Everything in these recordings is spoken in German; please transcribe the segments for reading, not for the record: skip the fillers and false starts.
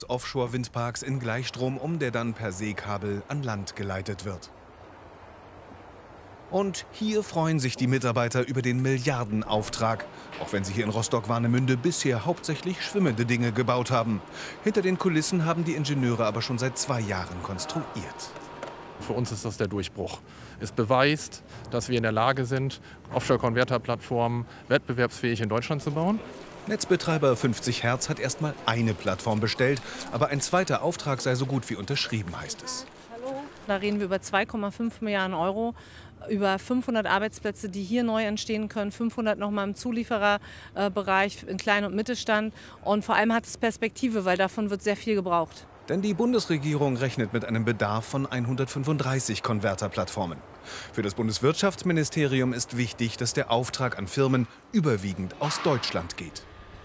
Offshore-Windparks in Gleichstrom, der dann per Seekabel an Land geleitet wird. Und hier freuen sich die Mitarbeiter über den Milliardenauftrag, auch wenn sie hier in Rostock-Warnemünde bisher hauptsächlich schwimmende Dinge gebaut haben. Hinter den Kulissen haben die Ingenieure aber schon seit 2 Jahren konstruiert. Für uns ist das der Durchbruch. Es beweist, dass wir in der Lage sind, Offshore-Converter-Plattformen wettbewerbsfähig in Deutschland zu bauen. Netzbetreiber 50 Hertz hat erstmal eine Plattform bestellt, aber ein zweiter Auftrag sei so gut wie unterschrieben, heißt es. Da reden wir über 2,5 Milliarden Euro, über 500 Arbeitsplätze, die hier neu entstehen können, 500 nochmal im Zuliefererbereich, in Klein- und Mittelstand. Und vor allem hat es Perspektive, weil davon wird sehr viel gebraucht. Denn die Bundesregierung rechnet mit einem Bedarf von 135 Konverterplattformen. Für das Bundeswirtschaftsministerium ist wichtig, dass der Auftrag an Firmen überwiegend aus Deutschland geht.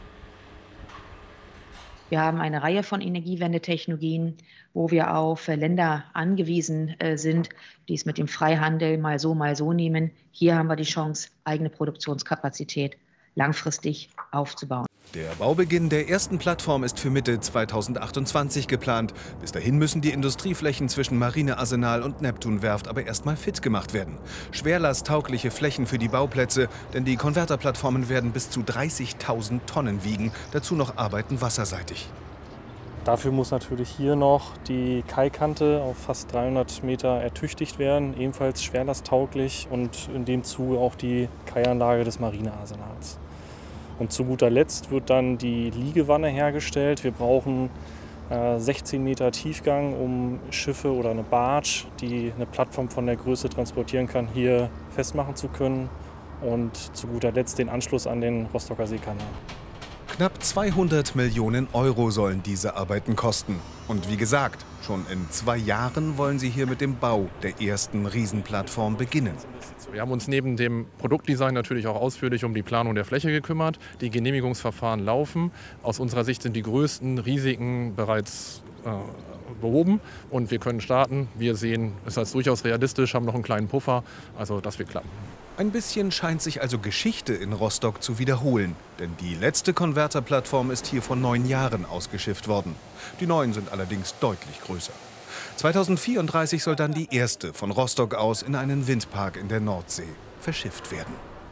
Wir haben eine Reihe von Energiewendetechnologien, wo wir auf Länder angewiesen sind, die es mit dem Freihandel mal so nehmen. Hier haben wir die Chance, eigene Produktionskapazität langfristig aufzubauen. Der Baubeginn der ersten Plattform ist für Mitte 2028 geplant. Bis dahin müssen die Industrieflächen zwischen Marinearsenal und Neptunwerft aber erstmal fit gemacht werden. Schwerlasttaugliche Flächen für die Bauplätze, denn die Konverterplattformen werden bis zu 30.000 Tonnen wiegen. Dazu noch Arbeiten wasserseitig. Dafür muss natürlich hier noch die Kaikante auf fast 300 Meter ertüchtigt werden, ebenfalls schwerlasttauglich, und in dem Zuge auch die Kaianlage des Marinearsenals. Und zu guter Letzt wird dann die Liegewanne hergestellt. Wir brauchen 16 Meter Tiefgang, um Schiffe oder eine Barge, die eine Plattform von der Größe transportieren kann, hier festmachen zu können. Und zu guter Letzt den Anschluss an den Rostocker Seekanal. Knapp 200 Millionen Euro sollen diese Arbeiten kosten. Und wie gesagt, schon in 2 Jahren wollen sie hier mit dem Bau der ersten Riesenplattform beginnen. Wir haben uns neben dem Produktdesign natürlich auch ausführlich um die Planung der Fläche gekümmert. Die Genehmigungsverfahren laufen. Aus unserer Sicht sind die größten Risiken bereits behoben und wir können starten. Wir sehen es als durchaus realistisch, haben noch einen kleinen Puffer, also das wird klappen. Ein bisschen scheint sich also Geschichte in Rostock zu wiederholen. Denn die letzte Konverterplattform ist hier vor 9 Jahren ausgeschifft worden. Die neuen sind allerdings deutlich größer. 2034 soll dann die erste von Rostock aus in einen Windpark in der Nordsee verschifft werden.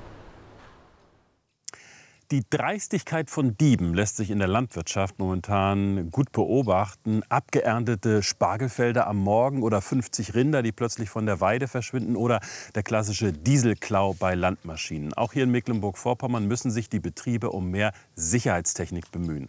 Die Dreistigkeit von Dieben lässt sich in der Landwirtschaft momentan gut beobachten. Abgeerntete Spargelfelder am Morgen oder 50 Rinder, die plötzlich von der Weide verschwinden, oder der klassische Dieselklau bei Landmaschinen. Auch hier in Mecklenburg-Vorpommern müssen sich die Betriebe um mehr Sicherheitstechnik bemühen.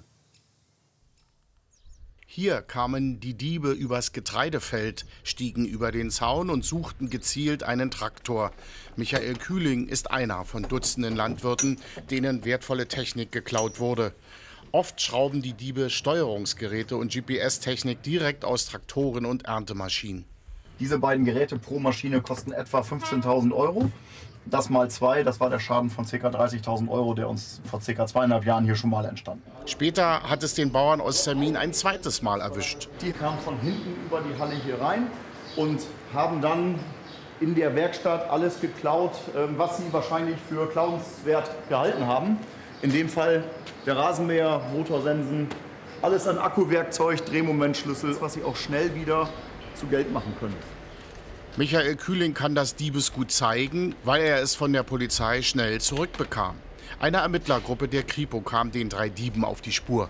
Hier kamen die Diebe übers Getreidefeld, stiegen über den Zaun und suchten gezielt einen Traktor. Michael Kühling ist einer von Dutzenden Landwirten, denen wertvolle Technik geklaut wurde. Oft schrauben die Diebe Steuerungsgeräte und GPS-Technik direkt aus Traktoren und Erntemaschinen. Diese beiden Geräte pro Maschine kosten etwa 15.000 Euro. Das mal 2, das war der Schaden von ca. 30.000 Euro, der uns vor ca. 2,5 Jahren hier schon mal entstand. Später hat es den Bauern aus Zermin ein zweites Mal erwischt. Die kamen von hinten über die Halle hier rein und haben dann in der Werkstatt alles geklaut, was sie wahrscheinlich für klauenswert gehalten haben. In dem Fall der Rasenmäher, Motorsensen, alles an Akkuwerkzeug, Drehmomentschlüssel, was sie auch schnell wieder zu Geld machen können. Michael Kühling kann das Diebesgut zeigen, weil er es von der Polizei schnell zurückbekam. Eine Ermittlergruppe der Kripo kam den 3 Dieben auf die Spur.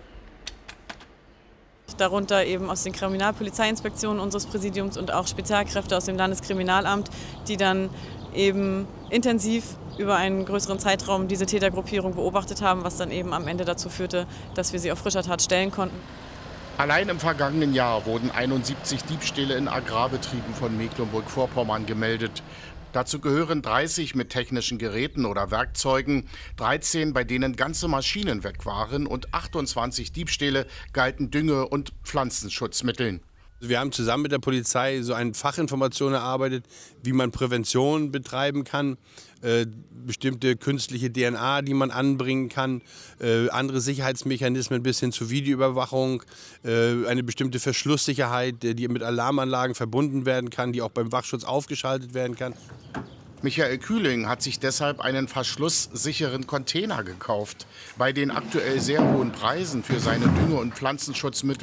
Darunter eben aus den Kriminalpolizeiinspektionen unseres Präsidiums und auch Spezialkräfte aus dem Landeskriminalamt, die dann eben intensiv über einen größeren Zeitraum diese Tätergruppierung beobachtet haben, was dann eben am Ende dazu führte, dass wir sie auf frischer Tat stellen konnten. Allein im vergangenen Jahr wurden 71 Diebstähle in Agrarbetrieben von Mecklenburg-Vorpommern gemeldet. Dazu gehören 30 mit technischen Geräten oder Werkzeugen, 13, bei denen ganze Maschinen weg waren, und 28 Diebstähle galten Dünge- und Pflanzenschutzmitteln. Wir haben zusammen mit der Polizei so eine Fachinformation erarbeitet, wie man Prävention betreiben kann, bestimmte künstliche DNA, die man anbringen kann, andere Sicherheitsmechanismen bis hin zur Videoüberwachung, eine bestimmte Verschlusssicherheit, die mit Alarmanlagen verbunden werden kann, die auch beim Wachschutz aufgeschaltet werden kann. Michael Kühling hat sich deshalb einen verschlusssicheren Container gekauft. Bei den aktuell sehr hohen Preisen für seine Dünge- und Pflanzenschutzmittel